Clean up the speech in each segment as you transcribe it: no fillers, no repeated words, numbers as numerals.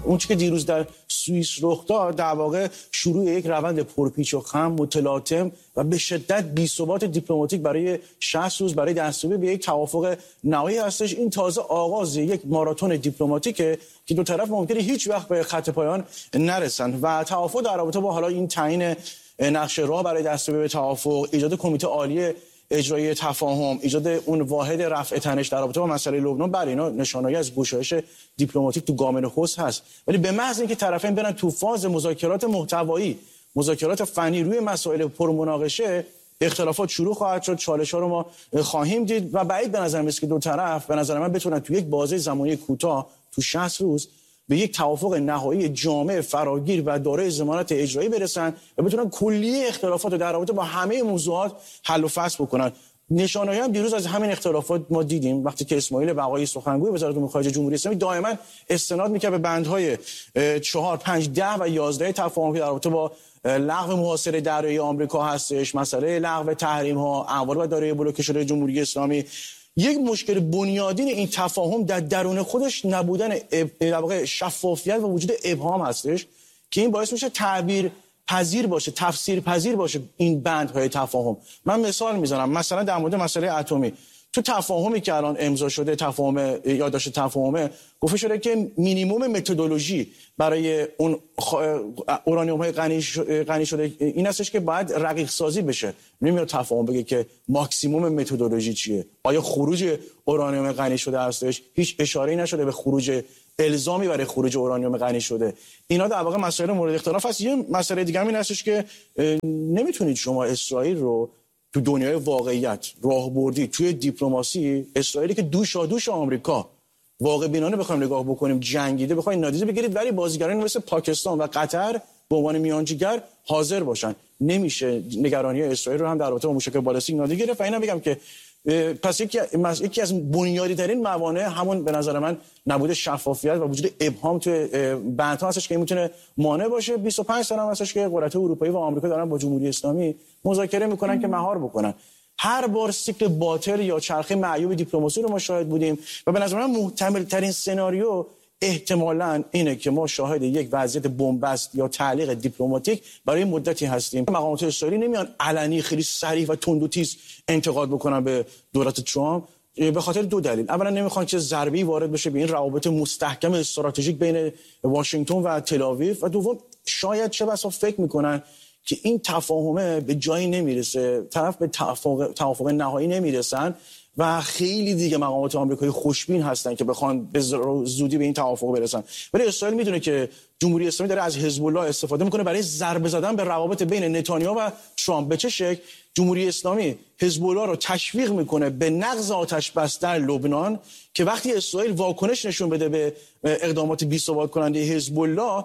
اون چیزی که دیروز در سوئیس رخ داد در واقع شروع یک روند پرپیچ و خم متلاطم و به شدت بی‌ثبات دیپلماتیک برای 60 روز برای دستیابی به یک توافق نهایی هستش. این تازه آغاز یک ماراتون دیپلماتیکه که دو طرف ممکنه هیچ وقت به خط پایان نرسن و توافق در رابطه با حالا این تعیین نقشه راه برای دستیابی به توافق، ایجاد کمیته عالی اجرایی تفاهم، ایجاد اون واحد رفع تنش در رابطه با مسئله لبنان، برای اینا نشانه‌ای از گشایش دیپلماتیک تو گام نخست هست. ولی به محض اینکه طرفین برن تو فاز مذاکرات محتوایی، مذاکرات فنی روی مسائل پرمناقشه، اختلافات شروع خواهد شد، چالش‌ها رو ما خواهیم دید و بعید به نظر میاد که دو طرف به نظر من بتونن تو یک بازه زمانی کوتاه تو 60 روز به یک توافق نهایی جامع فراگیر و دارای ضمانت اجرایی برسن و بتونن کلیه اختلافات رو در رابطه با همه موضوعات حل و فصل بکنن. نشانه‌ای هم دیروز از همین اختلافات ما دیدیم وقتی که اسماعیل بقایی سخنگوی وزارت امور خارجه جمهوری اسلامی دائما استناد می‌کرد به بندهای 4 5 10 و 11 تفاهم که در رابطه با لغو محاصره دریایی آمریکا هستش، مسئله لغو تحریم‌ها، اموال و دارایی بلوکه شده جمهوری اسلامی. یک مشکل بنیادین این تفاهم در درون خودش نبودن در واقع شفافیت و وجود ابهام هستش که این باعث میشه تعبیر پذیر باشه، تفسیر پذیر باشه این بندهای تفاهم. من مثال میزنم، مثلا در مورد مسئله اتمی تو تفاهمی که الان امضا شده، تفاهم یادداشت تفاهمه، گفته شده که مینیمم متدولوژی برای اون اورانیوم‌های غنی شده این هستش که باید رقیق سازی بشه. نمیاد تفاهم بگه که ماکسیمم متدولوژی چیه. آیا خروج اورانیوم غنی شده هستش؟ هیچ اشاره‌ای نشده به خروج الزامی برای خروج اورانیوم غنی شده. اینا در واقع مسائل مورد اختلاف هست. یه مسئله دیگه هم این هستش که نمیتونید شما اسرائیل رو تو دنیای واقعیت راهبردی توی دیپلماسی، اسرائیلی که دوش آمریکا واقع بینانه بخوایم نگاه بکنیم جنگیده بخواید نادیده بگیرید، ولی بازیگران مثل پاکستان و قطر به عنوان میانجیگر حاضر باشن. نمیشه نگرانی اسرائیل رو هم در رابطه با موشک بالستیک نادیده گرفت. و اینا بگم که پس یکی از بنیادی ترین موانع همون به نظر من نبود شفافیت و وجود ابهام توی بندها هستش که میتونه مانع باشه. 25 سال هم هستش که قدرت‌های اروپایی و آمریکا دارن با جمهوری اسلامی مذاکره میکنن که مهار بکنن. هر بار سیکل باطل یا چرخه معیوب دیپلماسی رو ما شاهد بودیم و به نظر من محتمل ترین سناریو احتمالاً اینه که ما شاهد یک وضعیت بنبست یا تعلیق دیپلماتیک برای مدتی هستیم. مقامات اسرائیلی نمیان علنی خیلی صریح و تند و تیز انتقاد بکنن به دولت ترامپ به خاطر دو دلیل. اولا نمیخوان که ضربه‌ای وارد بشه به این روابط مستحکم استراتژیک بین واشنگتن و تل‌آویو و دوم شاید چه بسا فکر میکنن که این تفاهمه به جایی نمیرسه، طرف به توافق نهایی نمیرسن و خیلی دیگه مقامات آمریکایی خوشبین هستن که بخوان به زودی به این توافق برسن. ولی اسرائیل میدونه که جمهوری اسلامی داره از حزب الله استفاده میکنه برای ضربه زدن به روابط بین نتانیاهو و ترامپ. به چه شکل؟ جمهوری اسلامی حزب الله رو تشویق میکنه به نقض آتش بس در لبنان که وقتی اسرائیل واکنش نشون بده به اقدامات بی‌ثبات کننده حزب الله،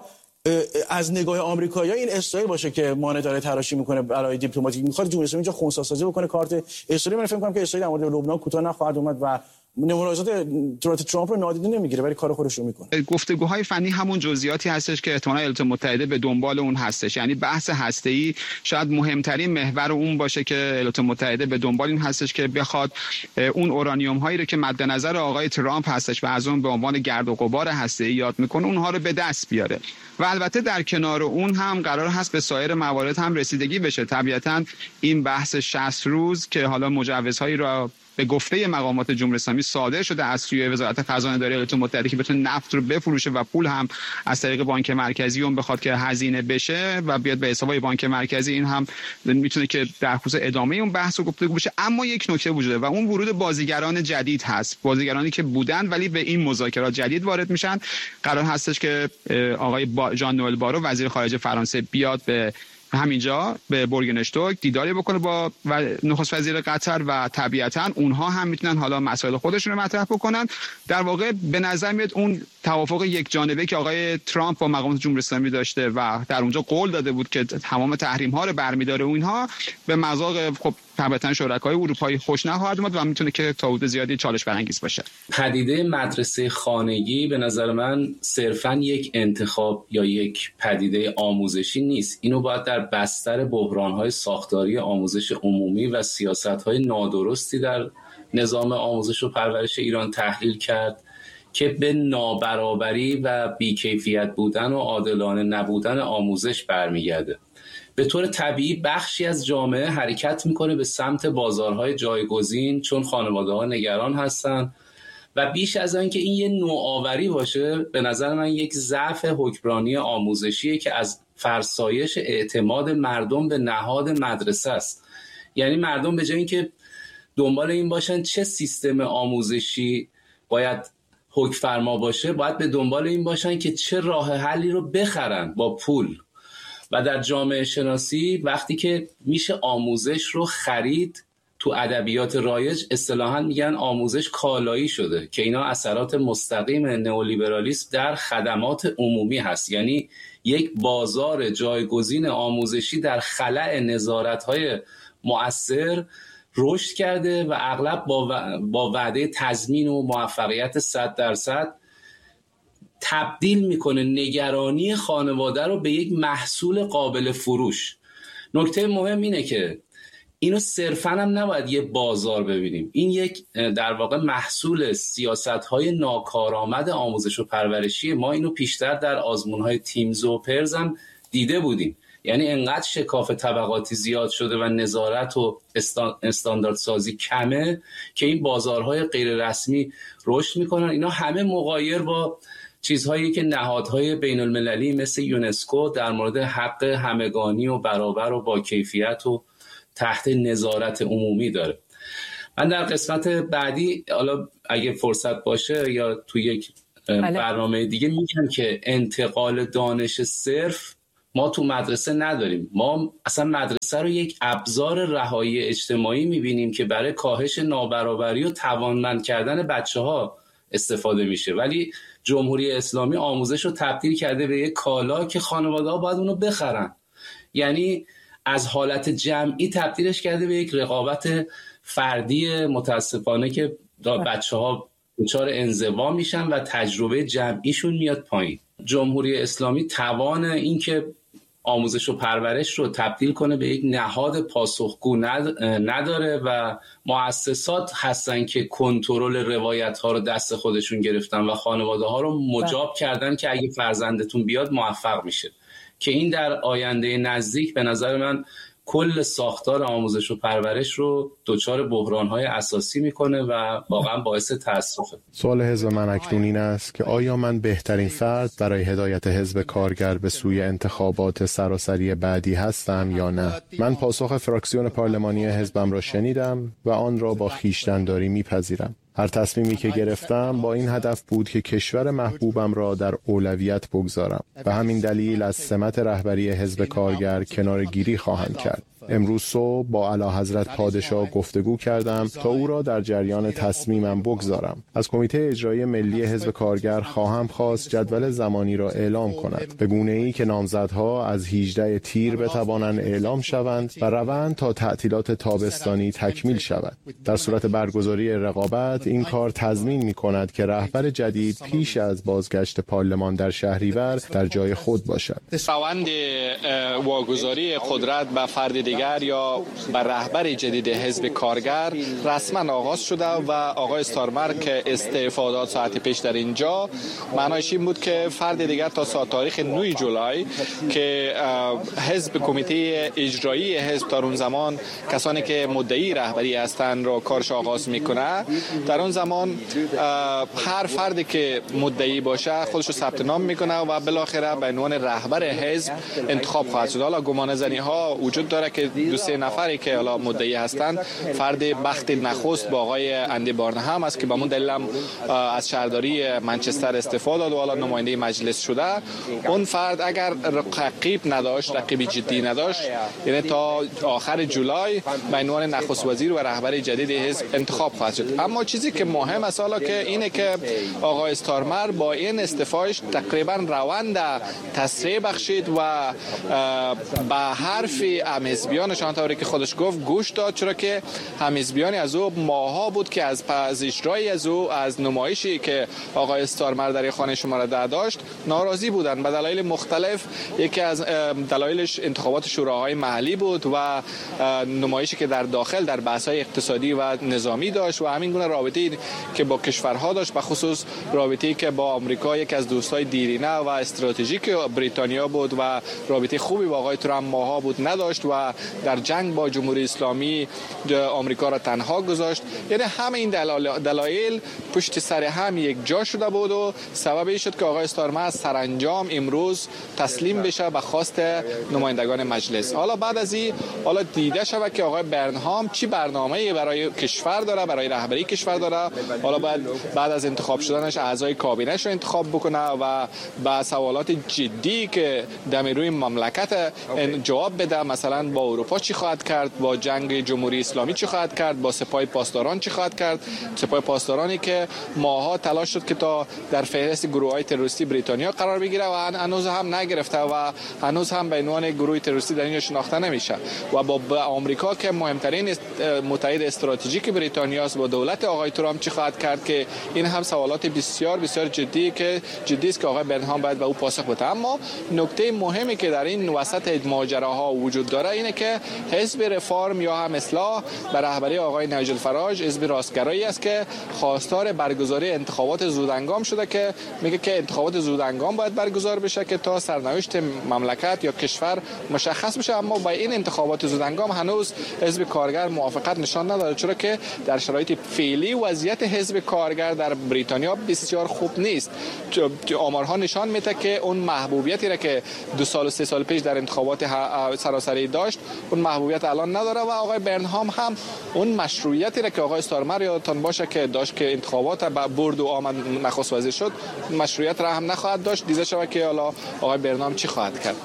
از نگاه آمریکایی‌ها این اسرائیل باشه که مانع داره تراشی میکنه برای دیپلماتیک. میخواد جمهوری اسلامی اینجا خنثی‌سازی بکنه کارت اسرائیل. من فکر می‌کنم که اسرائیل در مورد لبنان کوتاه نخواهد اومد و ملاحظات دولت ترامپ رو نادیده نمیگیره ولی کار خودش رو میکنه. گفتگوهای فنی همون جزئیاتی هستش که احتمالاً ایالات متحده به دنبال اون هستش. یعنی بحث هسته‌ای شاید مهمترین محور اون باشه که ایالات متحده به دنبال این هستش که بخواد اون اورانیوم هایی رو که مد نظر آقای ترامپ هستش و از اون به عنوان گرد و غبار هسته‌ای یاد میکنه اونها رو به دست بیاره. و البته در کنار اون هم قرار هست به سایر موارد هم رسیدگی بشه. طبیعتاً این بحث 60 روز که حالا مجوزهایی را به گفته مقامات جمهوری اسلامی صادر شده از سوی وزارت خزانه داری ایالات متحده که بتونه نفت رو بفروشه و پول هم از طریق بانک مرکزی اون بخواد که هزینه بشه و بیاد به حسابای بانک مرکزی، این هم میتونه که در خصوص ادامه اون بحث و گفتگو بشه. اما یک نکته وجوده و اون ورود بازیگران جدید هست، بازیگرانی که بودن ولی به این مذاکرات جدید وارد میشن. قرار هستش که آقای ژان نوئل بارو وزیر خارجه فرانسه بیاد به همینجا به بورگنشتوک دیداری بکنه با نخست وزیر قطر و طبیعتاً اونها هم میتونن حالا مسائل خودشون رو مطرح بکنن. در واقع به نظر میاد اون توافق یک جانبه که آقای ترامپ با مقامات جمهوری اسلامی داشته و در اونجا قول داده بود که تمام تحریم ها رو برمی‌داره، اونها به مذاق خب طبعاً شرکای اروپایی خوش نخواهد اومد و میتونه که تا حدود زیادی چالش برانگیز باشه. پدیده مدرسه خانگی به نظر من صرفاً یک انتخاب یا یک پدیده آموزشی نیست. اینو باید در بستر بحران‌های ساختاری آموزش عمومی و سیاست‌های نادرستی در نظام آموزش و پرورش ایران تحلیل کرد که به نابرابری و بیکیفیت بودن و عادلانه نبودن آموزش برمیگرده. به طور طبیعی بخشی از جامعه حرکت میکنه به سمت بازارهای جایگزین، چون خانواده‌ها نگران هستن و بیش از آن که این یه نوآوری باشه، به نظر من یک ضعف حکمرانی آموزشیه که از فرسایش اعتماد مردم به نهاد مدرسه است. یعنی مردم به جای اینکه دنبال این باشن چه سیستم آموزشی باید حکم فرما باشه، باید به دنبال این باشن که چه راه حلی رو بخرن با پول. و در جامعه شناسی وقتی که میشه آموزش رو خرید، تو ادبیات رایج اصطلاحاً میگن آموزش کالایی شده، که اینا اثرات مستقیم نئولیبرالیسم در خدمات عمومی هست. یعنی یک بازار جایگزین آموزشی در خلأ نظارت‌های مؤثر رشد کرده و اغلب با وعده تضمین و موفقیت 100% تبدیل میکنه نگرانی خانواده رو به یک محصول قابل فروش. نکته مهم اینه که اینو صرفاً هم نباید یه بازار ببینیم، این یک در واقع محصول سیاست‌های ناکارآمد آموزش و پرورشی. ما اینو پیشتر در آزمون‌های تیمز و پرز هم دیده بودیم. یعنی انقدر شکاف طبقاتی زیاد شده و نظارت و استانداردسازی کمه که این بازارهای غیر رسمی رشد میکنن. اینا همه مغایر با چیزهایی که نهادهای بین المللی مثل یونسکو در مورد حق همگانی و برابر و با کیفیت و تحت نظارت عمومی داره. من در قسمت بعدی حالا اگه فرصت باشه یا تو یک برنامه دیگه میگم که انتقال دانش صرف ما تو مدرسه نداریم. ما اصلا مدرسه رو یک ابزار رهایی اجتماعی میبینیم که برای کاهش نابرابری و توانمند کردن بچه‌ها استفاده میشه، ولی جمهوری اسلامی آموزش رو تبدیل کرده به یک کالا که خانواده‌ها باید اونو بخرن. یعنی از حالت جمعی تبدیلش کرده به یک رقابت فردی متاسفانه که بچه‌ها دچار انزوا میشن و تجربه جمعیشون میاد پایین. جمهوری اسلامی توان این که آموزش و پرورش رو تبدیل کنه به یک نهاد پاسخگو نداره و مؤسسات هستن که کنترل روایت ها رو دست خودشون گرفتن و خانواده ها رو مجاب کردن که اگه فرزندتون بیاد موفق میشه، که این در آینده نزدیک به نظر من کل ساختار آموزش و پرورش رو دچار بحران‌های اساسی میکنه و واقعا باعث تأسفه. سوال حزب من اکنون این است که آیا من بهترین فرد برای هدایت حزب کارگر به سوی انتخابات سراسری بعدی هستم یا نه؟ من پاسخ فراکسیون پارلمانی حزبم را شنیدم و آن را با خویشتن‌داری میپذیرم. هر تصمیمی که گرفتم با این هدف بود که کشور محبوبم را در اولویت بگذارم. به همین دلیل از سمت رهبری حزب کارگر کناره‌گیری خواهم کرد. امروز صبح با اعلیحضرت پادشاه گفتگو کردم تا او را در جریان تصمیمم بگذارم. از کمیته اجرایی ملی حزب کارگر خواهم خواست جدول زمانی را اعلام کند، به گونه‌ای که نامزدها از 18 تیر بتوانند اعلام شوند و روند تا تعطیلات تابستانی تکمیل شود. در صورت برگزاری رقابت این کار تضمین می‌کند که رهبر جدید پیش از بازگشت پارلمان در شهریور در جای خود باشد. روند واگذاری قدرت به فرد دیگر یا بر رهبر جدید حزب کارگر رسما آغاز شده و آقای استارمر که استعفا داد ساعت پیش در اینجا، معنایش این بود که فرد دیگر تا تاریخ 9 جولای که حزب کمیته اجرایی حزب تا اون زمان کسانی که مدعی رهبری هستند را کارش آغاز میکنه، در اون زمان هر فردی که مدعی باشه خودش رو ثبت نام میکنه و بالاخره به عنوان رهبر حزب انتخاب خواهد شد. حالا گمانه‌زنی ها وجود داره که 2-3 نفری که حالا مدعی هستند، فرد بخت نخست با آقای اندی بارنهم است که به اون دلیل از شهرداری منچستر استعفا داد و حالا نماینده مجلس شده. اون فرد اگر رقیب جدی نداشت، یعنی تا آخر جولای به عنوان نخست وزیر و رهبر جدید حزب انتخاب خواهد شد. اما چیزی که مهم است حالا که اینه که آقای استارمر با این استعفاش تقریبا روند تسریع بخشید و به حرف همحزبی همحزبیانش آنطوری که خودش گفت گوش داد، چرا که همحزبیان از او ماها بود که از اجرای از او از نمایشی که آقای استارمر در خانه شماره 10 داشت ناراضی بودند به دلایل مختلف. یکی از دلایلش انتخابات شوراهای محلی بود و نمایشی که در داخل در بحث‌های اقتصادی و نظامی داشت و همین گونه رابطه‌ای که با کشورها داشت، به خصوص رابطه‌ای که با آمریکا یکی از دوستای دیرینه و استراتژیک بریتانیا بود و رابطه خوبی با آقای ترامپ ماها بود نداشت و در جنگ با جمهوری اسلامی آمریکا را تنها گذاشت. یعنی همه این دلایل پشت سر هم یک جا شده بود و سببی شد که آقای استارمر سرانجام امروز تسلیم بشه به خواست نمایندگان مجلس. حالا بعد از این دیده شود که آقای برنهام چی برنامه‌ای برای کشور داره، برای رهبری کشور داره. حالا بعد از انتخاب شدنش اعضای کابینه‌اش رو انتخاب بکنه و با سوالات جدی که دم روی مملکت جواب بده. مثلا با اروپا چی خواهد کرد، با جنگ جمهوری اسلامی چی خواهد کرد، با سپاه پاسداران چی خواهد کرد. سپاه پاسدارانی که ماها تلاش شد که تا در فهرست گروه‌های تروریستی بریتانیا قرار بگیره و هنوز هم نگرفته و هنوز هم به عنوان گروه تروریستی در اینجا شناخته نمیشه. و با آمریکا که مهمترین متحد استراتژیک بریتانیا است، با دولت آقای ترامپ چی خواهد کرد، که این هم سوالات بسیار بسیار جدی است که آقای برنهام باید به او پاسخ بده. اما نکته مهمی که در این وسط ماجراها وجود داره اینه که حزب رفارم یا هم اصلاح به رهبری آقای نایجل فراج حزب راستگرایی است که خواستار برگزاری انتخابات زودهنگام شده، که میگه که انتخابات زودهنگام باید برگزار بشه که تا سرنوشت مملکت یا کشور مشخص بشه. اما با این انتخابات زودهنگام هنوز حزب کارگر موافقت نشان نداده، چرا که در شرایط فعلی وضعیت حزب کارگر در بریتانیا بسیار خوب نیست. آمارها نشان میده که اون محبوبیتی را که 2 سال و 3 سال پیش در انتخابات سراسری داشت اون محبوبیت الان نداره و آقای برنهام هم اون مشروعیتی را که آقای استارمر یادتان باشه که داشت که انتخابات برد و آمد نخست وزیر شد، مشروعیت را هم نخواهد داشت. دیده شود که حالا آقای برنهام چی خواهد کرد.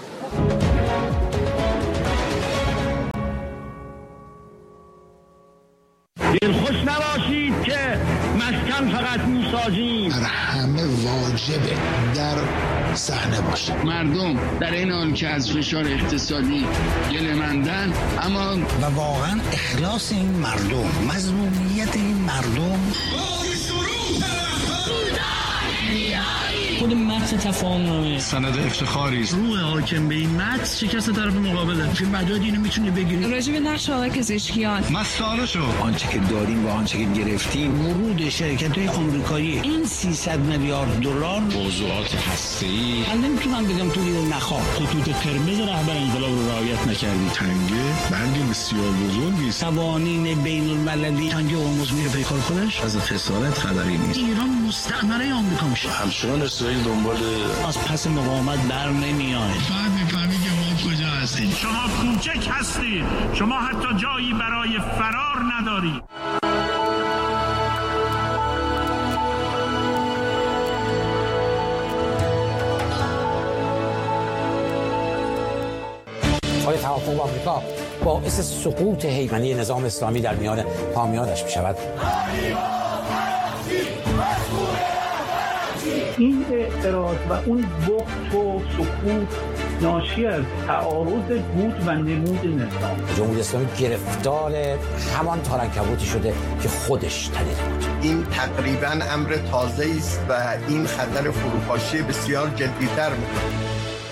دلخوش نباشید که مسکن فقط میسازیم، همه واجبه در صحنه باشه. مردم در این حال که از فشار اقتصادی گله‌مندن، اما و واقعا اخلاص این مردم، مظلومیت این مردم، خود متن تفاهمنامه سند افتخاری است. روح حاکم به این متن شکست طرف مقابله. چه مداد اینو میتونی بگیری؟ راجع به نقش آقای پزشکیان مسئله شو. آنچه که داریم و آنچه که گرفتیم ورود شرکت‌های آمریکایی این 300 میلیارد دلار موضوعات هسته‌ای. من نمیتونم بگم تو دیگه نخواه. خطوط قرمز رهبر انقلاب رو رعایت نکردی. تنگه بند بسیار بزرگی است. قوانین بین‌المللی تنگه هرمز میره پیکار خودش. از خسارت خبری نیست. ایران مستعمره آمریکا میشه. همچنان اسرائیل دنبال از پس مقاومت بر نمیاد. بعد میفهمی که ما کجا هستیم. شما کوچک هستید. شما حتی جایی برای فرار ندارید. آیا توافق با آمریکا باعث سقوط هیمنه نظام اسلامی در میان حامیانش می شود؟ این اعتراض و اون بغض و سکوت ناشی از تعارض بود و نمود نظام. جمهوری اسلامی گرفتار همان تارنکبوتی شده که خودش تنیده بود. این تقریباً امر تازه است و این خطر فروپاشی بسیار جدی‌تر می‌کند.